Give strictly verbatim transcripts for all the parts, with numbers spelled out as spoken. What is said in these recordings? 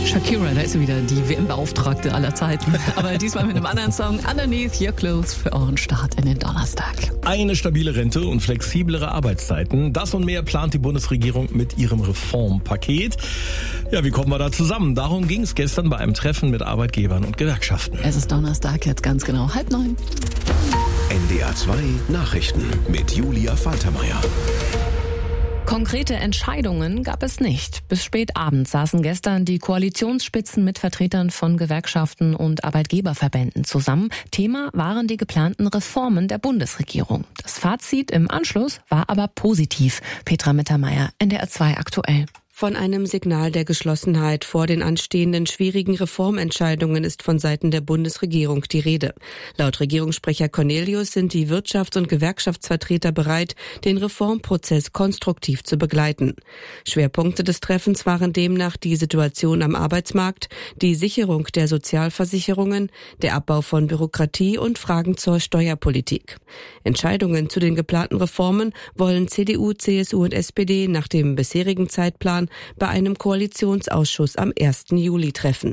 Shakira, da ist sie wieder, die W M-Beauftragte aller Zeiten. Aber diesmal mit einem anderen Song, Underneath Your Clothes, für euren Start in den Donnerstag. Eine stabile Rente und flexiblere Arbeitszeiten. Das und mehr plant die Bundesregierung mit ihrem Reformpaket. Ja, wie kommen wir da zusammen? Darum ging es gestern bei einem Treffen mit Arbeitgebern und Gewerkschaften. Es ist Donnerstag, jetzt ganz genau halb neun. N D R zwei Nachrichten mit Julia Faltermeier. Konkrete Entscheidungen gab es nicht. Bis spät abends saßen gestern die Koalitionsspitzen mit Vertretern von Gewerkschaften und Arbeitgeberverbänden zusammen. Thema waren die geplanten Reformen der Bundesregierung. Das Fazit im Anschluss war aber positiv. Petra Mittermeier, N D R zwei aktuell. Von einem Signal der Geschlossenheit vor den anstehenden schwierigen Reformentscheidungen ist von Seiten der Bundesregierung die Rede. Laut Regierungssprecher Cornelius sind die Wirtschafts- und Gewerkschaftsvertreter bereit, den Reformprozess konstruktiv zu begleiten. Schwerpunkte des Treffens waren demnach die Situation am Arbeitsmarkt, die Sicherung der Sozialversicherungen, der Abbau von Bürokratie und Fragen zur Steuerpolitik. Entscheidungen zu den geplanten Reformen wollen C D U, C S U und S P D nach dem bisherigen Zeitplan bei einem Koalitionsausschuss am ersten Juli treffen.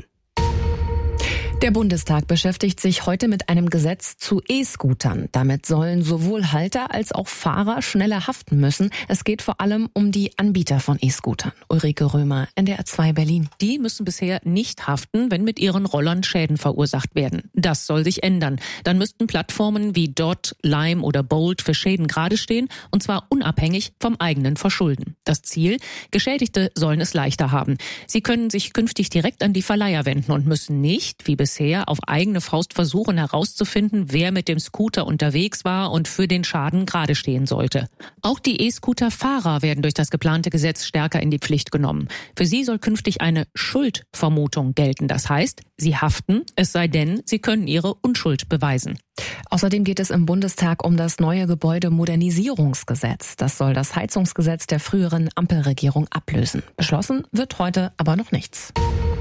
Der Bundestag beschäftigt sich heute mit einem Gesetz zu E-Scootern. Damit sollen sowohl Halter als auch Fahrer schneller haften müssen. Es geht vor allem um die Anbieter von E-Scootern. Ulrike Römer, N D R zwei Berlin. Die müssen bisher nicht haften, wenn mit ihren Rollern Schäden verursacht werden. Das soll sich ändern. Dann müssten Plattformen wie Dot, Lime oder Bolt für Schäden gerade stehen, und zwar unabhängig vom eigenen Verschulden. Das Ziel? Geschädigte sollen es leichter haben. Sie können sich künftig direkt an die Verleiher wenden und müssen nicht, wie bisher, auf eigene Faust versuchen herauszufinden, wer mit dem Scooter unterwegs war und für den Schaden gerade stehen sollte. Auch die E-Scooter-Fahrer werden durch das geplante Gesetz stärker in die Pflicht genommen. Für sie soll künftig eine Schuldvermutung gelten. Das heißt, sie haften, es sei denn, sie können ihre Unschuld beweisen. Außerdem geht es im Bundestag um das neue Gebäudemodernisierungsgesetz. Das soll das Heizungsgesetz der früheren Ampelregierung ablösen. Beschlossen wird heute aber noch nichts.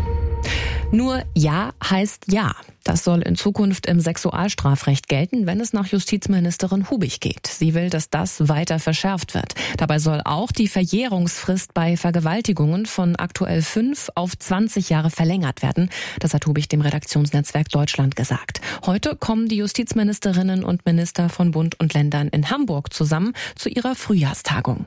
Nur Ja heißt Ja. Das soll in Zukunft im Sexualstrafrecht gelten, wenn es nach Justizministerin Hubig geht. Sie will, dass das weiter verschärft wird. Dabei soll auch die Verjährungsfrist bei Vergewaltigungen von aktuell fünf auf zwanzig Jahre verlängert werden. Das hat Hubig dem Redaktionsnetzwerk Deutschland gesagt. Heute kommen die Justizministerinnen und Minister von Bund und Ländern in Hamburg zusammen zu ihrer Frühjahrstagung.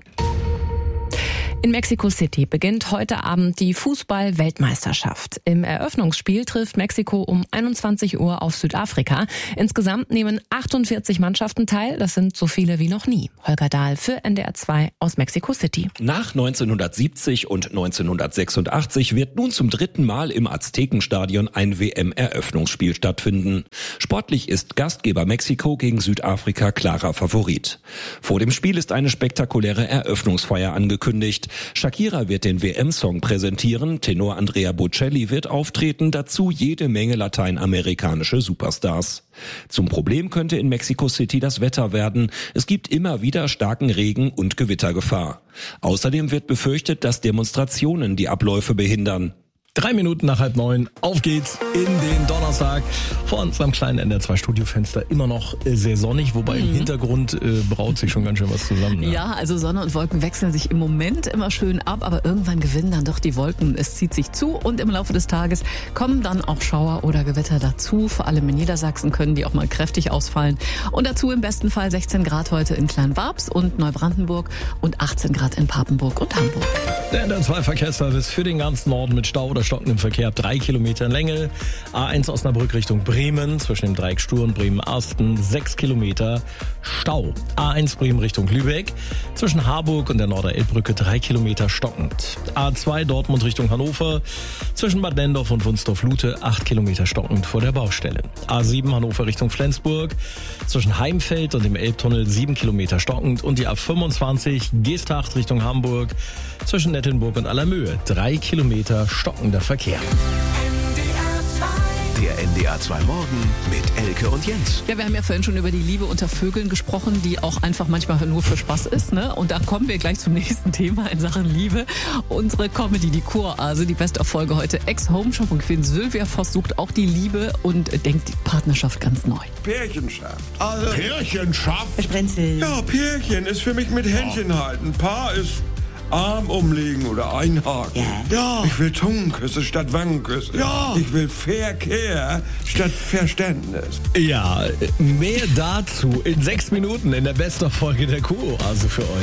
In Mexico City beginnt heute Abend die Fußball-Weltmeisterschaft. Im Eröffnungsspiel trifft Mexiko um einundzwanzig Uhr auf Südafrika. Insgesamt nehmen achtundvierzig Mannschaften teil. Das sind so viele wie noch nie. Holger Dahl für N D R zwei aus Mexico City. Nach neunzehnhundertsiebzig und neunzehnhundertsechsundachtzig wird nun zum dritten Mal im Aztekenstadion ein W M-Eröffnungsspiel stattfinden. Sportlich ist Gastgeber Mexiko gegen Südafrika klarer Favorit. Vor dem Spiel ist eine spektakuläre Eröffnungsfeier angekündigt. Shakira wird den W M-Song präsentieren, Tenor Andrea Bocelli wird auftreten, dazu jede Menge lateinamerikanische Superstars. Zum Problem könnte in Mexico City das Wetter werden. Es gibt immer wieder starken Regen und Gewittergefahr. Außerdem wird befürchtet, dass Demonstrationen die Abläufe behindern. Drei Minuten nach halb neun, auf geht's in den Donnerstag. Vor uns am kleinen N D R zwei Studiofenster immer noch sehr sonnig, wobei mhm. im Hintergrund äh, braut sich schon ganz schön was zusammen. Ne? Ja, also Sonne und Wolken wechseln sich im Moment immer schön ab, aber irgendwann gewinnen dann doch die Wolken. Es zieht sich zu und im Laufe des Tages kommen dann auch Schauer oder Gewitter dazu. Vor allem in Niedersachsen können die auch mal kräftig ausfallen. Und dazu im besten Fall sechzehn Grad heute in Kleinwabs und Neubrandenburg und achtzehn Grad in Papenburg und Hamburg. Der N D R zwei Verkehrsservice für den ganzen Norden mit Stau oder stockendem Verkehr ab drei Kilometer in Länge. A eins Osnabrück Richtung Bremen, zwischen dem Dreieck Stur und Bremen-Asten, sechs Kilometer Stau. A eins Bremen Richtung Lübeck, zwischen Harburg und der Norderelbbrücke drei Kilometer stockend. A zwei Dortmund Richtung Hannover, zwischen Bad Nendorf und Wunsdorf-Lute, acht Kilometer stockend vor der Baustelle. A sieben Hannover Richtung Flensburg, zwischen Heimfeld und dem Elbtunnel sieben Kilometer stockend. Und die A fünfundzwanzig Geesthacht Richtung Hamburg, zwischen Nettelnburg und Allermöhe, drei Kilometer stockender Verkehr. Der N D R zwei Morgen mit Elke und Jens. Ja, wir haben ja vorhin schon über die Liebe unter Vögeln gesprochen, die auch einfach manchmal nur für Spaß ist, ne? Und da kommen wir gleich zum nächsten Thema in Sachen Liebe. Unsere Comedy, die Kuroase, die Best-of-Folge heute. Ex-Home-Shop und Queen Sylvia Voss sucht auch die Liebe und denkt die Partnerschaft ganz neu. Pärchenschaft. Also, Pärchenschaft? Ja, Pärchen ist für mich mit Händchen halten. Paar ist Arm umlegen oder einhaken. Ja. Ja. Ich will Zungenküsse statt Wangenküsse. Ja. Ich will Verkehr statt Verständnis. Ja, mehr dazu in sechs Minuten in der Best-of-Folge der Q-Oase für euch.